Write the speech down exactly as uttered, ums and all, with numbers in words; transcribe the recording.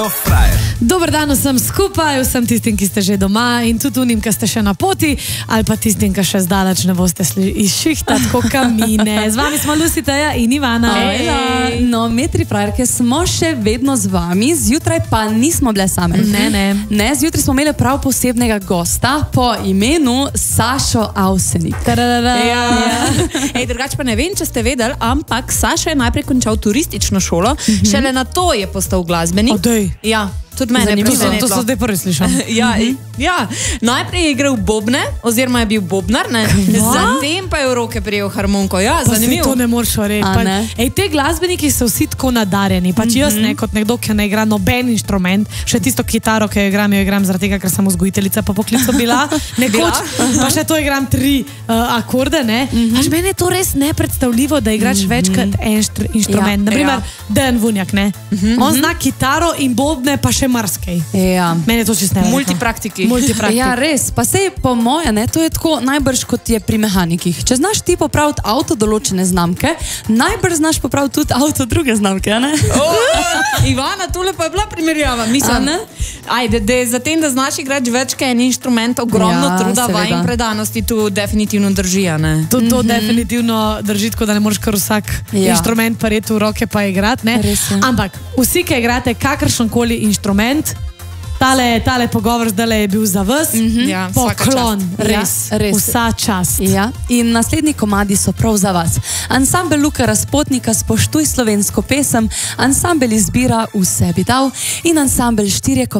Dober dan vsem skupaj, vsem tistim, ki ste že doma in tudi unim, ki ste še na poti ali pa tistim, ki še zdaleč ne boste izšihtati kot kamine. Z vami smo Lucy, Teja in Ivana. Ej, no, Metri frajerke smo še vedno z vami, zjutraj pa nismo bile same. Ne, ne. Ne, zjutraj smo imeli prav posebnega gosta po imenu Sašo Avsenik. Ja. Ej, drugače pa ne vem, če ste vedeli, ampak Saša je najprej končal turistično šolo, mm-hmm. šele na to je postal glasbenik. Odej. Ja. Tudi mene to, so, to so zdaj prvi slišam. ja, mm-hmm. ja, najprej je igral bobne, oziroma je bil bobnar, ne? Zatem pa je v roke prijel harmoniko. Ja, pa zanimivo. To ne moreš reči. Ej, te glasbeniki so vsi tako nadarjeni. Pač mm-hmm. jaz ne, kot nekdo, ki ne igra noben inštrument, še tisto kitaro, ki jo igram, jo igram zaradi tega, ker sem vzgojiteljica po poklicu bila, nekoč, pa še to igram tri uh, akorde, ne. Mm-hmm. Až meni je to res nepredstavljivo, da igraš mm-hmm. večkrat inštr inštrument. Ja. Naprimer, ja. Dejan Vunjak, ne. Mm-hmm. On zna kitaro in bobne, pa še marskej. Ja. Meni je to čisto neverjetno. Multipraktiki. Multipraktik. Ja, res. Pa sej po moje, ne, to je tako najbrž kot je pri mehanikih. Če znaš ti popraviti avto določene znamke, najbrž znaš popraviti tudi avto druge znamke, ne? Oh, Ivana, tole pa je bila primerjava. Mislim, ne? Ajde, da je za tem, da znaš igrati več kaj en inštrument, ogromno ja, truda, vaj in predanosti, tu definitivno drži, ne? To, to mm-hmm. definitivno drži, tako da ne moreš kar vsak ja. inštrument pareti v roke pa igrati, ne? Ampak vsi, ki igrate kakršenkoli inštrument, Tale, tale pogovor zdaj je bil za vas. Mm-hmm. Ja, poklon, res, ja, res. Vsa čast. Ja. In naslednji komadi so prav za vas. Ansambel Luka Razpotnika Spoštuj slovensko pesem, ansambel Izbira V sebi dal in ansambel Štirje